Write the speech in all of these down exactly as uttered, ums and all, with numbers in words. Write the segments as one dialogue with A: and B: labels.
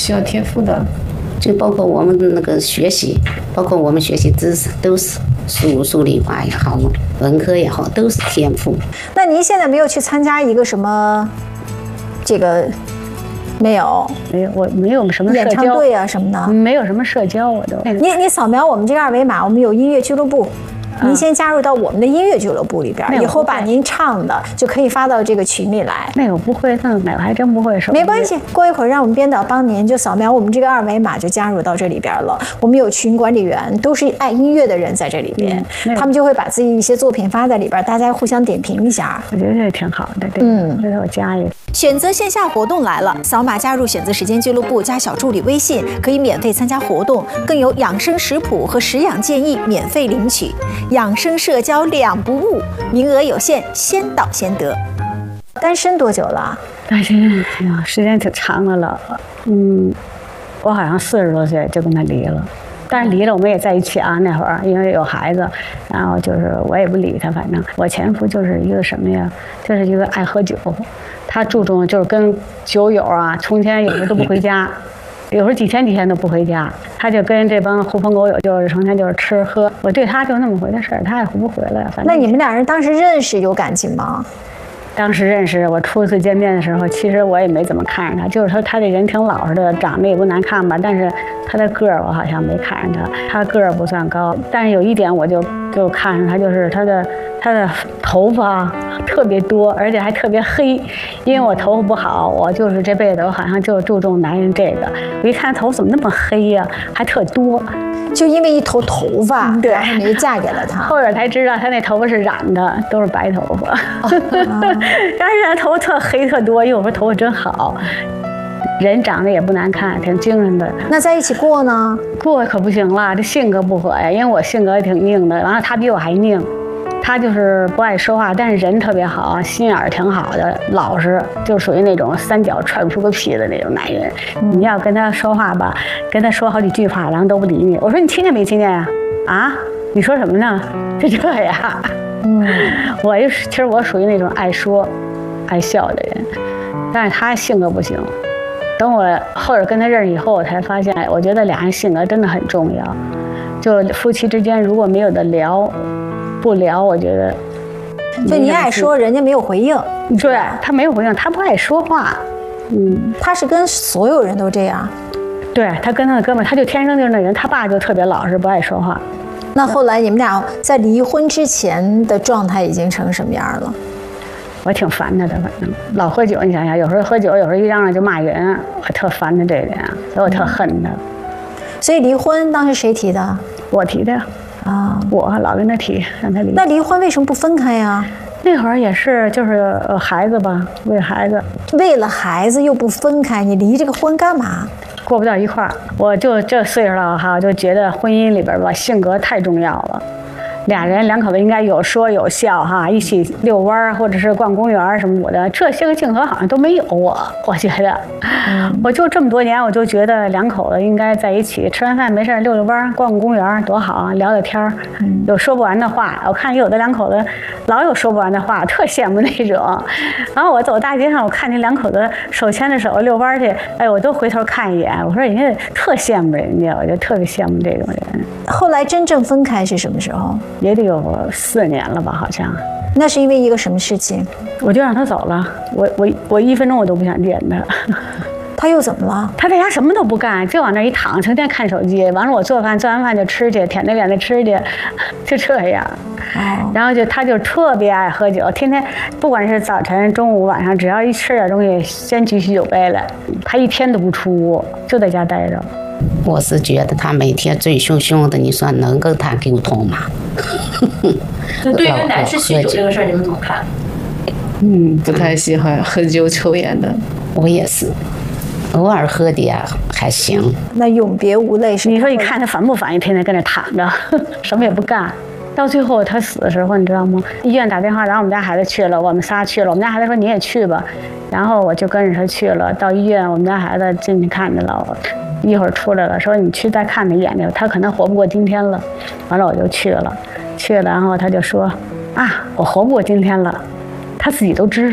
A: 需要天赋的。
B: 就包括我们那个学习，包括我们学习知识，都是数数理化也好，文科也好，都是天赋。
C: 那您现在没有去参加一个什么这个？没有，
D: 没有，我没有什么社交
C: 演唱队啊什么的，
D: 没有什么社交，我都。
C: 你你扫描我们这个二维码，我们有音乐俱乐部。您先加入到我们的音乐俱乐部里边，以后把您唱的就可以发到这个群里来。
D: 那我不会，那我还真不会说。
C: 没关系，过一会儿让我们编导帮您就扫描我们这个二维码，就加入到这里边了。我们有群管理员，都是爱音乐的人在这里边，嗯、他们就会把自己一些作品发在里边，大家互相点评一下。
D: 我觉得这挺好的，嗯，这是我加一个。
C: 选择线下活动来了，扫码加入选择时间俱乐部，加小助理微信，可以免费参加活动，更有养生食谱和食养建议免费领取，养生社交两不误，名额有限，先到先得。单身多久了？
D: 单身，哎呀，时间挺长的了。嗯，我好像四十多岁就跟他离了，但是离了我们也在一起啊。那会儿因为有孩子，然后就是我也不理他，反正我前夫就是一个什么呀，就是一个爱喝酒。他注重就是跟酒友啊，从前有时候都不回家，有时候几天几天都不回家，他就跟这帮狐朋狗友就是成天就是吃喝。我对他就那么回的事儿，他也不回来。反正
C: 那你们俩人当时认识有感情吗？
D: 当时认识，我初次见面的时候，其实我也没怎么看上他，就是说他这人挺老实的，长得也不难看吧，但是他的个儿我好像没看上他，他个儿不算高，但是有一点我就就看上他，就是他的他的头发特别多，而且还特别黑，因为我头发不好，我就是这辈子我好像就注重男人这个，我一看头怎么那么黑呀、啊，还特多。
C: 就因为一头头发，对，然后你就嫁给了他。
D: 后边才知道他那头发是染的，都是白头发。哦、但是他头发特黑特多，因为我说头发真好，人长得也不难看，挺精神的。
C: 那在一起过呢？
D: 过可不行了，这性格不合呀，因为我性格也挺拧的，完了他比我还拧。他就是不爱说话，但是人特别好，心眼儿挺好的，老实，就属于那种三脚踹不出个屁的那种男人。嗯、你要跟他说话吧，跟他说好几句话，然后都不理你。我说你听见没听见呀？啊，你说什么呢？就这样。嗯，我就其实我属于那种爱说、爱笑的人，但是他性格不行。等我后边跟他认识以后，我才发现，我觉得俩人性格真的很重要。就夫妻之间如果没有的聊。不聊，我觉得，
C: 就你爱说，人家没有回应。
D: 对，他没有回应，他不爱说话。
C: 嗯，他是跟所有人都这样。
D: 对，他跟他的哥们，他就天生就是那人。他爸就特别老实，不爱说话。
C: 那后来你们俩在离婚之前的状态已经成什么样了？
D: 我挺烦他的，反正老喝酒。你想想，有时候喝酒，有时候一嚷嚷就骂人，我特烦他这点，所以我特恨他。
C: 所以离婚当时谁提的？
D: 我提的。啊，我老跟他提，让他离。
C: 那离婚为什么不分开呀？
D: 那会儿也是，就是呃孩子吧，为孩子。
C: 为了孩子又不分开，你离这个婚干嘛？
D: 过不到一块儿。我就这岁数了哈，就觉得婚姻里边吧，性格太重要了。俩人两口子应该有说有笑哈，一起遛弯或者是逛公园什么的，这些个镜头好像都没有我，我觉得，嗯、我就这么多年，我就觉得两口子应该在一起，吃完饭没事遛遛弯，逛逛公园多好啊，聊聊天，嗯、有说不完的话。我看有的两口子老有说不完的话，特羡慕那种。然后我走大街上，我看见两口子手牵着手遛弯去，哎，我都回头看一眼，我说人家特羡慕人家，我就特别羡慕这种人。
C: 后来真正分开是什么时候？
D: 也得有四年了吧，好像。
C: 那是因为一个什么事情？
D: 我就让他走了，我我我一分钟我都不想见他。
C: 他又怎么了？
D: 他在家什么都不干，就往那一躺，成天看手机。完了，我做饭，做完饭就吃去，舔着脸的吃去，就这样。哦。然后就他就特别爱喝酒，天天不管是早晨、中午、晚上，只要一吃点东西，先举起酒杯来。他一天都不出屋，就在家待着。
B: 我是觉得他每天醉醺醺的，你说能跟他沟通吗？
E: 那对于男士酗酒这个事儿，你们怎么看？
A: 嗯，不太喜欢喝酒抽烟的。
B: 我也是，偶尔喝点还行。
C: 那永别无泪是？
D: 你说你看他烦不烦？一天天跟那躺着，什么也不干。到最后他死的时候，你知道吗？医院打电话让我们家孩子去了，我们仨去了。我们家孩子说你也去吧，然后我就跟着他去了。到医院，我们家孩子进去看着了，一会儿出来了，说你去再看他一眼去，他可能活不过今天了。完了我就去了，去了，然后他就说啊，我活不过今天了。他自己都知道，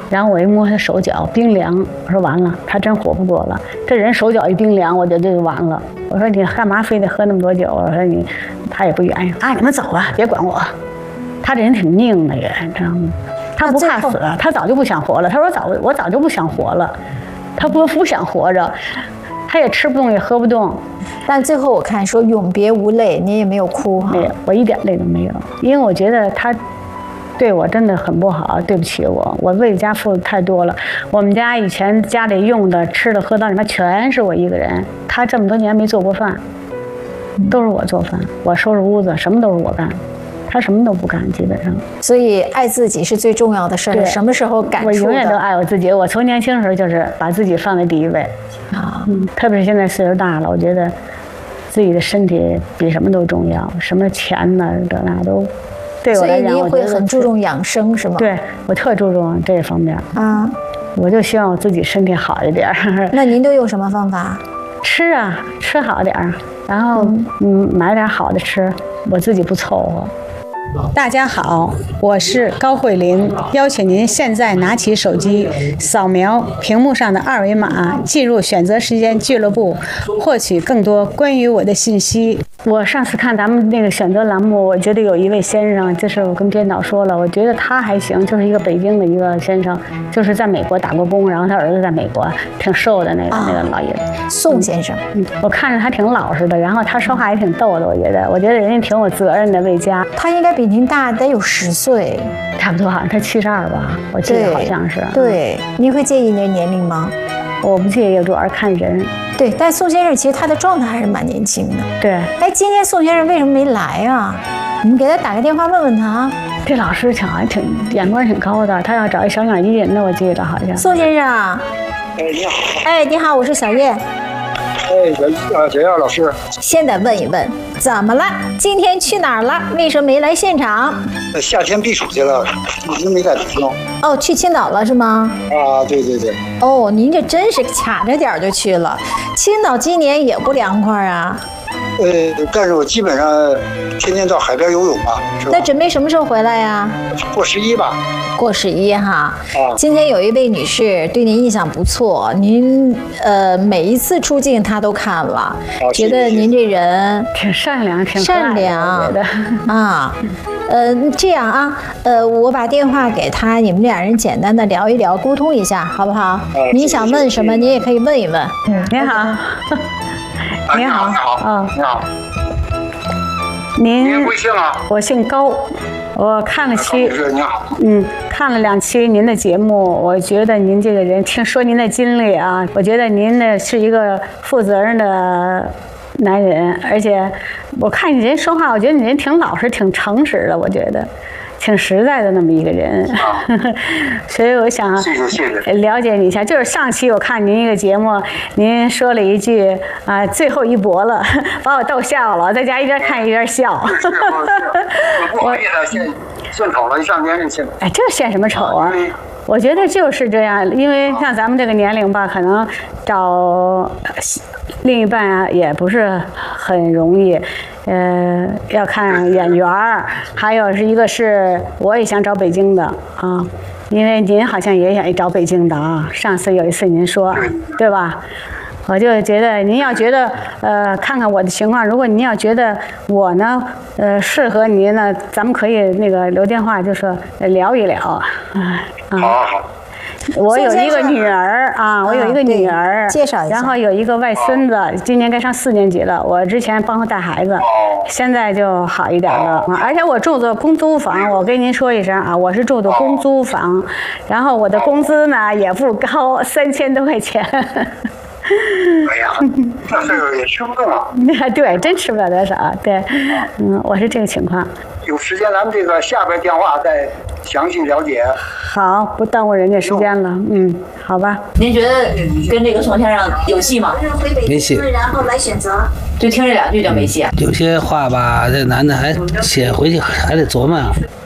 D: 然后我一摸他手脚冰凉，我说完了，他真活不过了。这人手脚一冰凉，我觉得这就完了。我说你干嘛非得喝那么多酒？我说你，他也不愿意。啊，你们走吧，别管我。他这人挺拧的也，你知道吗？他不怕死，他早就不想活了。他说早我早就不想活了，他不不想活着，他也吃不动也喝不动。
C: 但最后我看说永别无泪，你也没有哭哈？
D: 没有，我一点泪都没有，因为我觉得他对我真的很不好，对不起我，我为家付的太多了。我们家以前家里用的、吃的、喝的里面全是我一个人，他这么多年没做过饭，都是我做饭，我收拾屋子，什么都是我干。他什么都不干，基本上。
C: 所以爱自己是最重要的事儿。什么时候感触的？
D: 我永远都爱我自己。我从年轻的时候就是把自己放在第一位啊，嗯，特别是现在岁数大了，我觉得自己的身体比什么都重要，什么钱呢，这那都对我来讲，
C: 所以你也会很注重养生，是吗？
D: 对，我特注重这方面
C: 啊。
D: 我就希望我自己身体好一点。
C: 那您都用什么方法？
D: 吃啊，吃好点儿，然后嗯，买点好的吃，我自己不凑合。
F: 大家好，我是高慧林，邀请您现在拿起手机，扫描屏幕上的二维码，进入选择时间俱乐部，获取更多关于我的信息。
D: 我上次看咱们那个选择栏目，我觉得有一位先生，就是我跟编导说了，我觉得他还行，就是一个北京的一个先生，就是在美国打过工，然后他儿子在美国，挺瘦的那个、啊、那个老爷子，
C: 宋先生。
D: 嗯，我看着他挺老实的，然后他说话也挺逗的，我觉得，我觉得人家挺有责任的，为家。
C: 他应该比您大得有十岁，
D: 差不多，好像他七十二吧，我记得好像是。
C: 对，您会介意那年龄吗？
D: 我不介意，主要是看人。
C: 对，但宋先生其实他的状态还是蛮年轻的。
D: 对，
C: 哎，今天宋先生为什么没来啊？你们给他打个电话问问他。
D: 这老师挺还挺眼光挺高的，他要找一小鸟依人的，我记得好像。
C: 宋先生，
G: 哎，你好。
C: 哎，你好，我是小叶。
G: 哎，小啊，小叶老师。
C: 现在问一问，怎么了？今天去哪儿了？为什么没来现场？
G: 夏天避暑去了，一直没在北京。
C: 哦，去青岛了是吗？
G: 啊，对对对。
C: 哦，您这真是卡着点就去了。青岛今年也不凉快啊。
G: 呃，但是我基本上天天到海边游泳吧，是吧？
C: 那准备什么时候回来呀？
G: 过十一吧。
C: 过十一哈。
G: 啊。
C: 今天有一位女士对您印象不错，您呃每一次出镜她都看了，
G: 啊、
C: 觉得您这人
D: 挺善良，挺
C: 善良啊。呃，这样啊，呃，我把电话给她，你们俩人简单的聊一聊，沟通一下，好不好？
G: 啊、
C: 您想问什么，您也可以问一问。
D: 嗯，您好。
G: 你好，你好，
D: 啊，
G: 你好。
D: 您
G: 您贵姓啊？
D: 我姓高，我看了期，
G: 你好，
D: 嗯，看了两期您的节目，我觉得您这个人，听说您的经历啊，我觉得您呢是一个负责任的男人，而且我看你人说话，我觉得你人挺老实、挺诚实的，我觉得。挺实在的那么一个人，啊、所以我想了解你一下。就是上期我看您一个节目，您说了一句啊、呃，最后一搏了，把我逗笑了，在家一边看一边笑。
G: 是是，我不好意思，献献丑了，一上年龄献。
D: 哎，这献什么丑啊？我觉得就是这样，因为像咱们这个年龄吧，可能找另一半啊也不是很容易。呃，要看眼缘儿，还有是一个是我也想找北京的啊，因为您好像也想找北京的啊。上次有一次您说，对吧？我就觉得您要觉得呃，看看我的情况，如果您要觉得我呢呃适合您呢，咱们可以那个留电话，就说聊一聊啊。
G: 好好好。
D: 我有一个女儿啊，我有一个女儿，
C: 介绍一下。
D: 然后有一个外孙子，今年该上四年级了。我之前帮他带孩子，现在就好一点了。而且我住的公租房，我跟您说一声啊，我是住的公租房，然后我的工资呢也不高，三千多块钱。
G: 哎呀，这事儿也吃不动啊。
D: 对，真吃不了多少。对，嗯，我是这个情况。
G: 有时间咱们这个下边电话再详细了解。
D: 好，不耽误人家时间了。嗯，好吧。
E: 您觉得跟这个宋先生有戏吗？
H: 没戏。
C: 然后来选择。
E: 就听这两句就没戏啊？
H: 有些话吧，这男的还写回去还得琢磨啊。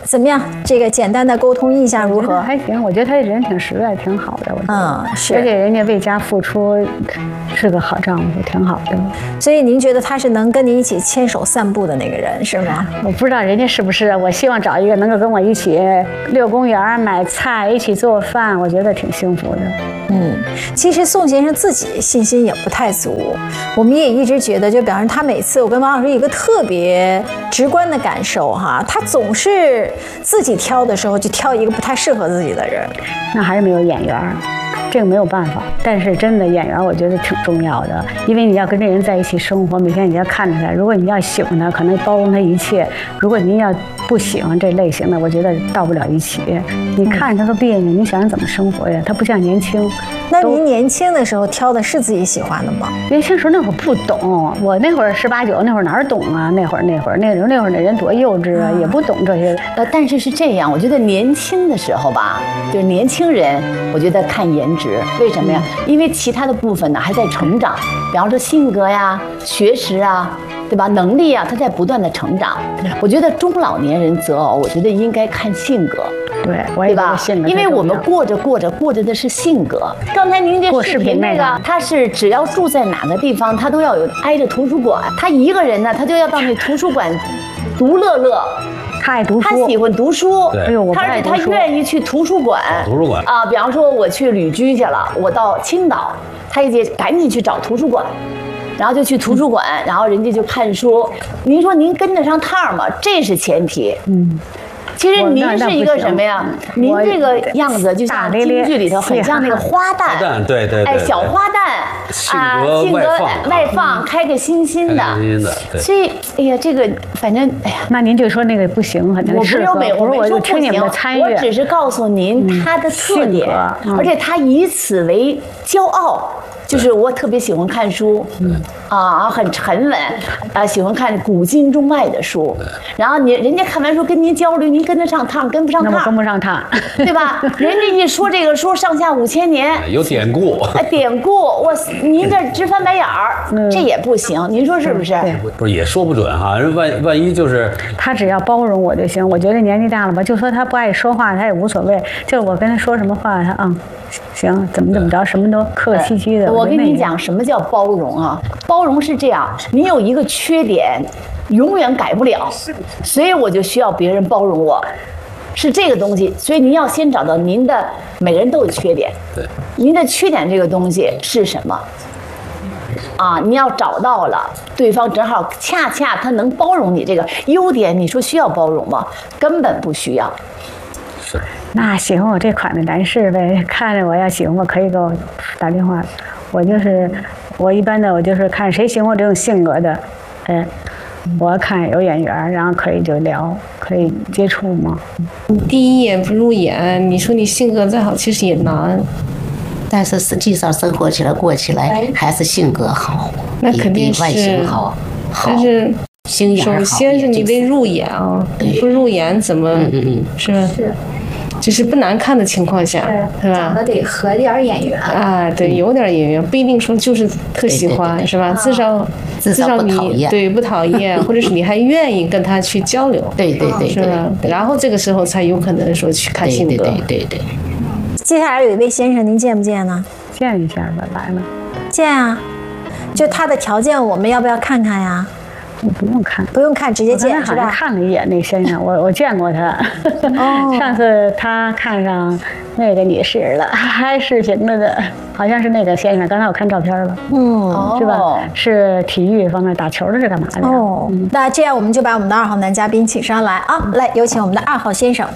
C: 怎么样？这个简单的沟通印象如何？
D: 还行，我觉得他这人挺实在，挺好的。我觉得
C: 嗯，是，
D: 而且人家为家付出，是个好丈夫，挺好的。
C: 所以您觉得他是能跟您一起牵手散步的那个人，是吗？
D: 我不知道人家是不是，我希望找一个能够跟我一起遛公园、买菜、一起做饭，我觉得挺幸福的。
C: 嗯，其实宋先生自己信心也不太足，我们也一直觉得，就比方说他每次，我跟王老师有一个特别直观的感受哈，他总是自己挑的时候就挑一个不太适合自己的人，
D: 那还是没有眼缘。这个没有办法，但是真的眼缘我觉得挺重要的，因为你要跟这人在一起生活，每天你要看着他，如果你要喜欢他，可能包容他一切；如果您要不喜欢这类型的，我觉得到不了一起。你看着他都别扭，你想怎么生活呀？他不像年轻。
C: 那您年轻的时候挑的是自己喜欢的吗？
D: 年轻时候那会儿不懂，我那会儿十八九，那会儿哪儿懂啊？那会儿那会儿那时候那会儿那人多幼稚啊，也不懂这些。
H: 呃，但是是这样，我觉得年轻的时候吧，就是年轻人，我觉得看颜值。为什么呀？因为其他的部分呢还在成长，比方说性格呀、学识啊，对吧？能力啊，他在不断的成长。我觉得中老年人择偶，我觉得应该看性格。
D: 对，我也觉得性格，
H: 因为我们过着过着过着的是性格。刚才您这视频那个，他是只要住在哪个地方，他都要有挨着图书馆。他一个人呢，他就要到那图书馆独乐乐。
D: 他爱读书，
H: 他喜欢读书。
D: 哎呦，我不爱读书。
H: 他愿意去图书馆。
I: 图书馆
H: 啊，比方说我去旅居去了，我到青岛，他也得赶紧去找图书馆。然后就去图书馆，然后人家就看书。您说您跟得上趟吗？这是前提。嗯。其实您是一个什么呀？您这个样子就像京剧里头很像那个花旦，
I: 对对对，
H: 哎，小花旦啊，性格外放，开开心心的。所以，哎呀，这个反正，哎呀，
D: 那您就说那个不行，很难适合。
H: 我没有，我没说不行，我只是告诉您他的特点，而且他以此为骄傲。就是我特别喜欢看书，嗯啊，很沉稳，啊，喜欢看古今中外的书。然后你人家看完书跟您交流，您跟得上趟，跟不上趟，
D: 那我跟不上趟，
H: 对吧？人家一说这个书上下五千年，
I: 有典故，
H: 哎，典故，我您这直翻白眼儿，这也不行，您说是不是？
I: 不是也说不准哈，人万万一就是
D: 他只要包容我就行。我觉得年纪大了吧，就说他不爱说话，他也无所谓。就是我跟他说什么话，他啊。行，怎么怎么着，什么都客客气气的。
H: 我跟你讲，什么叫包容啊？包容是这样，你有一个缺点，永远改不了，所以我就需要别人包容我，是这个东西。所以您要先找到您的，每个人都有缺点，
I: 对，
H: 您的缺点这个东西是什么？啊，你要找到了，对方正好恰恰他能包容你这个优点，你说需要包容吗？根本不需要。
I: 是。
D: 那喜欢我这款的男士呗，看着我要喜欢我可以给我打电话。我就是我一般的我就是看谁喜欢我这种性格的，哎，我看有眼缘，然后可以就聊，可以接触嘛。
A: 第一眼不入眼，你说你性格再好，其实也难。
B: 但是实际上生活起来过起来还是性格好，
A: 那肯定是
B: 比外形好。好
A: 但是
B: 心眼好，
A: 首先是你得入眼啊，你不入眼怎么
B: 嗯嗯
A: 是吧？
C: 是。
A: 就是不难看的情况下，是吧？
C: 长得得合点眼缘
A: 啊，对，有点眼缘，不一定说就是特喜欢，是吧？至少
B: 至少
A: 你对不讨厌，或者是你还愿意跟他去交流，
B: 对对对，
A: 是吧？然后这个时候才有可能说去看性格，
B: 对对对。
C: 接下来有一位先生，您见不见呢？
D: 见一下吧，来了。
C: 见啊，就他的条件，我们要不要看看呀？
D: 我不用看，
C: 不用看，直接见是吧？
D: 看了一眼那先生，我我见过他。哦、上次他看上那个女士了，还视频了的，好像是那个先生。刚才我看照片了，
C: 嗯，
D: 是吧？是体育方面打球的，是干嘛的？
C: 哦，嗯、那这样我们就把我们的二号男嘉宾请上来啊，来有请我们的二号先生。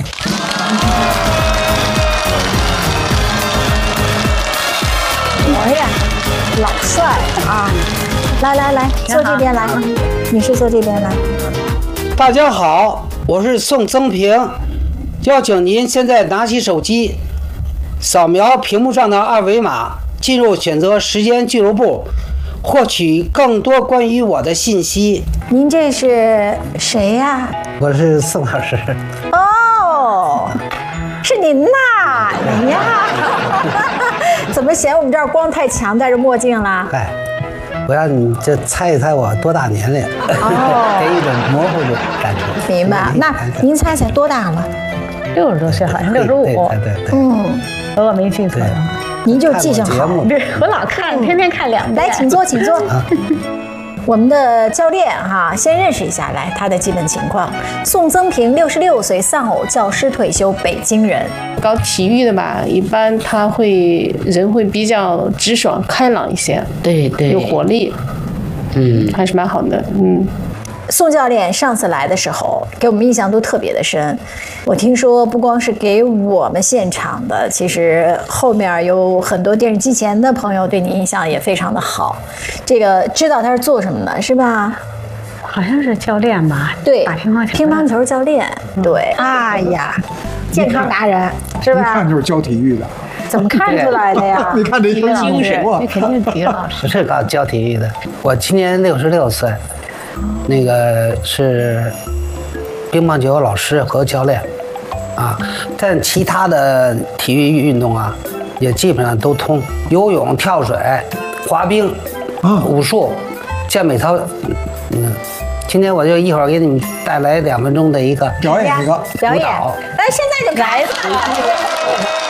C: 哎呀，老帅啊！来来来，坐这边来，女士坐这边来。
J: 大家好，我是宋增平，邀请您现在拿起手机，扫描屏幕上的二维码，进入选择时间俱乐部，获取更多关于我的信息。
C: 您这是谁呀？
J: 我是宋老师。
C: 哦，是您呐，您呀。怎么嫌我们这儿光太强，戴着墨镜啦？
J: 哎。 我让你这猜一猜我多大年龄，
C: 哦、
J: 给一种模糊的感觉。
C: 明白？那您猜猜多大了？
D: 六十多岁，好像六十五。
J: 对对对。
C: 嗯，
D: 如果没记错的话。
C: 您就记性好。
D: 对，我老看，天天看两遍。
C: 来，请坐，请坐。啊我们的教练哈，先认识一下，来他的基本情况。宋增平，六十六岁，丧偶教师退休，北京人。
A: 搞体育的吧，一般他会人会比较直爽、开朗一些，
B: 对对，
A: 有活力，
B: 嗯，
A: 还是蛮好的，嗯。
C: 宋教练上次来的时候，给我们印象都特别的深。我听说不光是给我们现场的，其实后面有很多电视机前的朋友对你印象也非常的好。这个知道他是做什么的，是吧？
D: 好像是教练吧？
C: 对，
D: 打乒乓球。
C: 乒乓球教练，对。哎呀，健康达人是吧？
K: 一看就是教体育的。
C: 怎么看出来的呀？
K: 你看这精神，
A: 那肯定是体育老师。
J: 是搞教体育的，我今年六十六岁。那个是乒乓球老师和教练，啊，但其他的体育运动啊，也基本上都通，游泳、跳水、滑冰、啊、武术、健美操，嗯，今天我就一会儿给你们带来两分钟的一个
K: 表演一个
C: 表演，哎，现在就开始。